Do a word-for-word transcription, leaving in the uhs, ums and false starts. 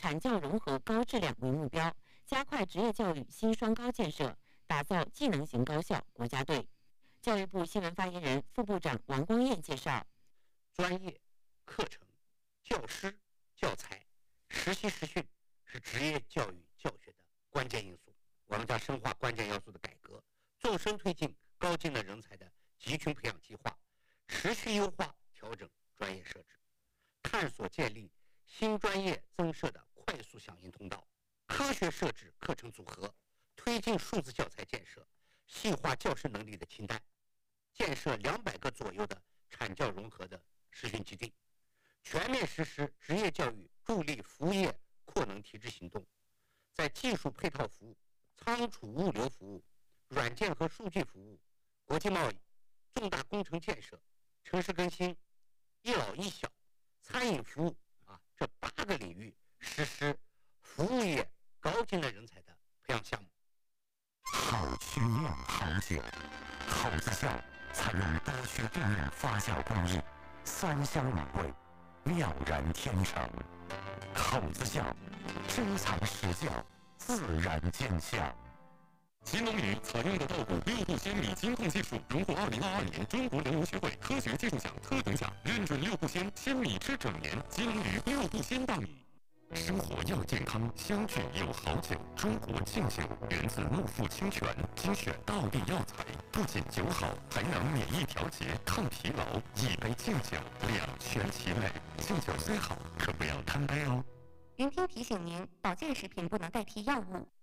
产教融合高质量为目标，加快职业教育新双高建设，打造技能型高校国家队。教育部新闻发言人、副部长王光彦介绍， 专业、课程、教师、教材、实习实训是职业教育教学的关键因素。我们将深化关键要素的改革，纵深推进高技能人才的集群培养计划，持续优化调整专业设置，探索建立新专业增设的快速响应通道，科学设置课程组合，推进数字教材建设，细化教师能力的清单，建设两百个左右的产教融合的实训基地，全面实施职业教育助力服务业扩能提质行动，在技术配套服务、仓储物流服务、软件和数据服务、国际贸易、重大工程建设、城市更新、一老一小、餐饮服务啊这八个领域实施服务业高技能人才的培养项目。 好曲酿好酒，口子窖采用多区定酿发酵工艺，酸香美味，妙然天成。口子窖，真材实教，自然见效。 新龙鱼采用的稻谷六步秈米精控技术荣获二零二二年中国农业学会科学技术奖特等奖，认准六步秈，鲜米吃整年。新龙鱼六步秈大米。生活要健康，相聚有好酒。中国敬酒源自牧阜清泉，精选道地药材，不仅酒好，还能免疫调节、抗疲劳。一杯敬酒，两全其美。敬酒虽好，可不要贪杯哦。 云听提醒您：保健食品不能代替药物。